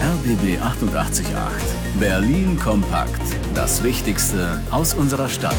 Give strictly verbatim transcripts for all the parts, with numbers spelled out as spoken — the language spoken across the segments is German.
R B B achtundachtzig Komma acht. Berlin kompakt. Das Wichtigste aus unserer Stadt.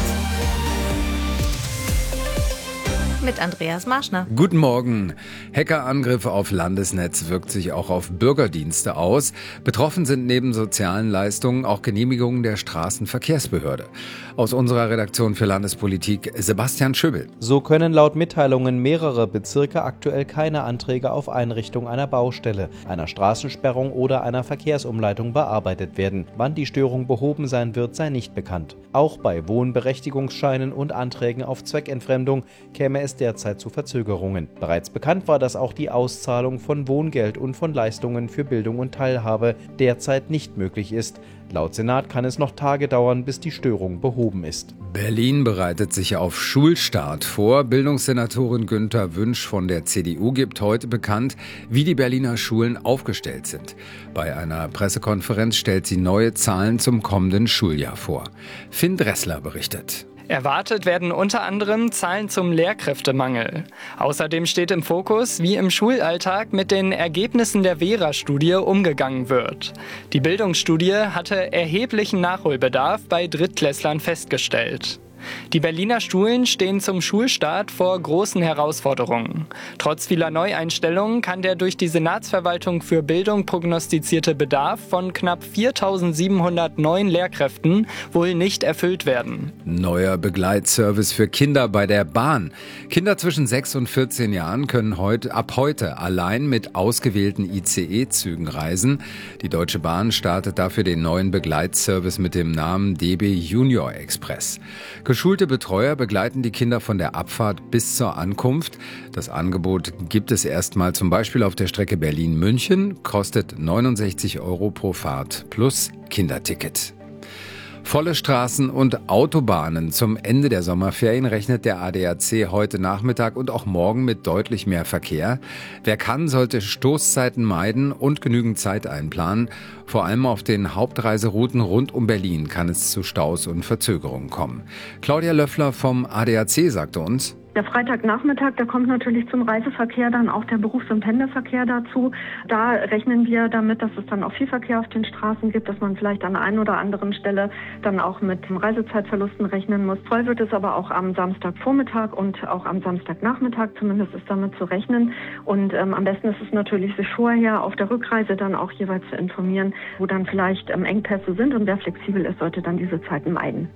Mit Andreas Marschner. Guten Morgen. Hackerangriff auf Landesnetz wirkt sich auch auf Bürgerdienste aus. Betroffen sind neben sozialen Leistungen auch Genehmigungen der Straßenverkehrsbehörde. Aus unserer Redaktion für Landespolitik Sebastian Schöbel. So können laut Mitteilungen mehrere Bezirke aktuell keine Anträge auf Einrichtung einer Baustelle, einer Straßensperrung oder einer Verkehrsumleitung bearbeitet werden. Wann die Störung behoben sein wird, sei nicht bekannt. Auch bei Wohnberechtigungsscheinen und Anträgen auf Zweckentfremdung käme es derzeit zu Verzögerungen. Bereits bekannt war, dass auch die Auszahlung von Wohngeld und von Leistungen für Bildung und Teilhabe derzeit nicht möglich ist. Laut Senat kann es noch Tage dauern, bis die Störung behoben ist. Berlin bereitet sich auf Schulstart vor. Bildungssenatorin Günther Wünsch von der C D U gibt heute bekannt, wie die Berliner Schulen aufgestellt sind. Bei einer Pressekonferenz stellt sie neue Zahlen zum kommenden Schuljahr vor. Finn Dressler berichtet. Erwartet werden unter anderem Zahlen zum Lehrkräftemangel. Außerdem steht im Fokus, wie im Schulalltag mit den Ergebnissen der Vera-Studie umgegangen wird. Die Bildungsstudie hatte erheblichen Nachholbedarf bei Drittklässlern festgestellt. Die Berliner Schulen stehen zum Schulstart vor großen Herausforderungen. Trotz vieler Neueinstellungen kann der durch die Senatsverwaltung für Bildung prognostizierte Bedarf von knapp viertausendsiebenhundert neuen Lehrkräften wohl nicht erfüllt werden. Neuer Begleitservice für Kinder bei der Bahn. Kinder zwischen sechs und vierzehn Jahren können heute, ab heute allein mit ausgewählten I C E-Zügen reisen. Die Deutsche Bahn startet dafür den neuen Begleitservice mit dem Namen D B Junior Express. Geschulte Betreuer begleiten die Kinder von der Abfahrt bis zur Ankunft. Das Angebot gibt es erstmal zum Beispiel auf der Strecke Berlin-München, kostet neunundsechzig Euro pro Fahrt plus Kinderticket. Volle Straßen und Autobahnen. Zum Ende der Sommerferien rechnet der A D A C heute Nachmittag und auch morgen mit deutlich mehr Verkehr. Wer kann, sollte Stoßzeiten meiden und genügend Zeit einplanen. Vor allem auf den Hauptreiserouten rund um Berlin kann es zu Staus und Verzögerungen kommen. Claudia Löffler vom A D A C sagte uns: Der Freitagnachmittag, da kommt natürlich zum Reiseverkehr dann auch der Berufs- und Pendelverkehr dazu. Da rechnen wir damit, dass es dann auch viel Verkehr auf den Straßen gibt, dass man vielleicht an der einen oder anderen Stelle dann auch mit Reisezeitverlusten rechnen muss. Voll wird es aber auch am Samstagvormittag und auch am Samstagnachmittag, zumindest ist damit zu rechnen. Und ähm, am besten ist es natürlich, sich vorher auf der Rückreise dann auch jeweils zu informieren, wo dann vielleicht ähm, Engpässe sind, und wer flexibel ist, sollte dann diese Zeiten meiden.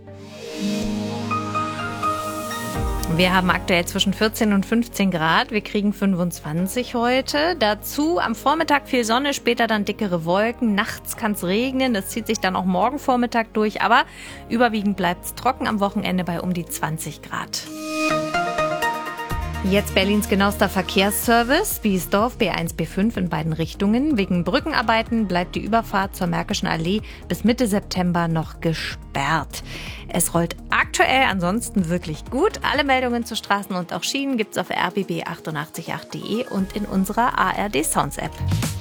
Wir haben aktuell zwischen vierzehn und fünfzehn Grad. Wir kriegen fünfundzwanzig heute. Dazu am Vormittag viel Sonne, später dann dickere Wolken. Nachts kann es regnen. Das zieht sich dann auch morgen Vormittag durch. Aber überwiegend bleibt es trocken, am Wochenende bei um die zwanzig Grad. Jetzt Berlins genauester Verkehrsservice. Biesdorf B eins B fünf in beiden Richtungen. Wegen Brückenarbeiten bleibt die Überfahrt zur Märkischen Allee bis Mitte September noch gesperrt. Es rollt aktuell ansonsten wirklich gut. Alle Meldungen zu Straßen und auch Schienen gibt's auf r b b achtundachtzig Komma acht punkt d e und in unserer A R D Sounds App.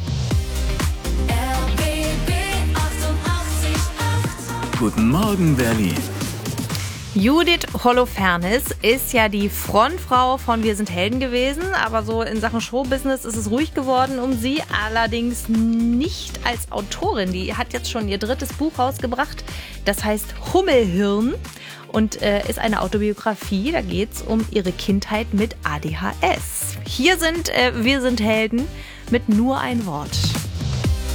R B B achtundachtzig Komma acht. Guten Morgen, Berlin. Judith Holofernes ist ja die Frontfrau von Wir sind Helden gewesen, aber so in Sachen Showbusiness ist es ruhig geworden um sie, allerdings nicht als Autorin. Die hat jetzt schon ihr drittes Buch rausgebracht, das heißt Hummelhirn und äh, ist eine Autobiografie, da geht es um ihre Kindheit mit A D H S. Hier sind äh, Wir sind Helden mit nur ein Wort.